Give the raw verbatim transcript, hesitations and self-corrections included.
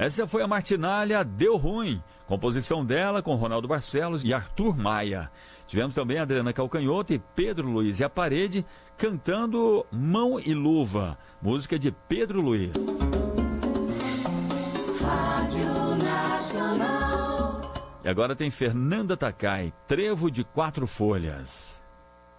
Essa foi a Martinália Deu Ruim, composição dela com Ronaldo Barcelos e Arthur Maia. Tivemos também a Adriana Calcanhoto e Pedro Luiz e a Parede cantando Mão e Luva, música de Pedro Luiz. Rádio Nacional. E agora tem Fernanda Takai, Trevo de Quatro Folhas.